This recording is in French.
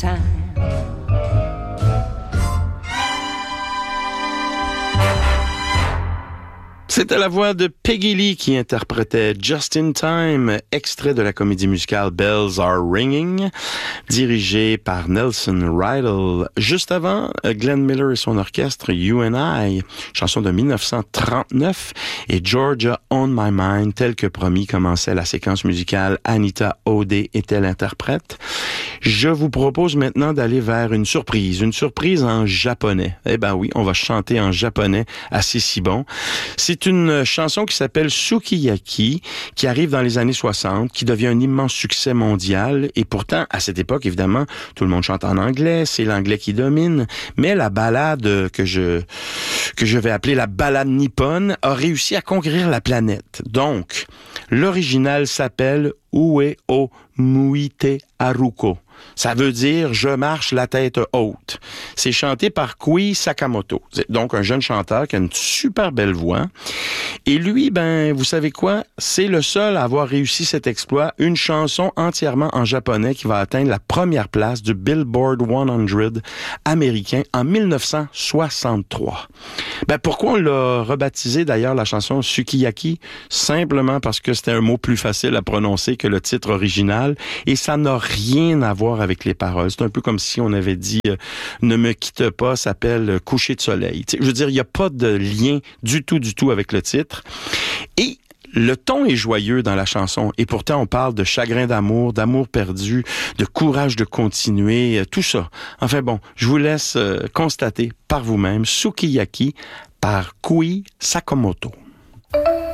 time. C'était la voix de Peggy Lee qui interprétait Just in Time, extrait de la comédie musicale Bells Are Ringing, dirigée par Nelson Riddle. Juste avant, Glenn Miller et son orchestre You and I, chanson de 1939, et Georgia on My Mind, tel que promis, commençait la séquence musicale. Anita O'Day était l'interprète. Je vous propose maintenant d'aller vers une surprise en japonais. Eh ben oui, on va chanter en japonais, assez si bon. C'est une chanson qui s'appelle Sukiyaki, qui arrive dans les années 60, qui devient un immense succès mondial. Et pourtant, à cette époque, évidemment, tout le monde chante en anglais, c'est l'anglais qui domine. Mais la ballade que je vais appeler la ballade nippone a réussi à conquérir la planète. Donc, l'original s'appelle Ue o Muite Haruko. Ça veut dire « Je marche la tête haute ». C'est chanté par Kui Sakamoto. C'est donc un jeune chanteur qui a une super belle voix. Et lui, ben, vous savez quoi? C'est le seul à avoir réussi cet exploit. Une chanson entièrement en japonais qui va atteindre la première place du Billboard 100 américain en 1963. Ben, pourquoi on l'a rebaptisé d'ailleurs la chanson Sukiyaki? Simplement parce que c'était un mot plus facile à prononcer que le titre original. Et ça n'a rien à voir avec les paroles. C'est un peu comme si on avait dit Ne me quitte pas s'appelle Coucher de soleil. Je veux dire, il n'y a pas de lien du tout avec le titre. Et le ton est joyeux dans la chanson et pourtant on parle de chagrin d'amour perdu, de courage de continuer, tout ça. Enfin bon, je vous laisse constater par vous-même Sukiyaki par Kui Sakamoto.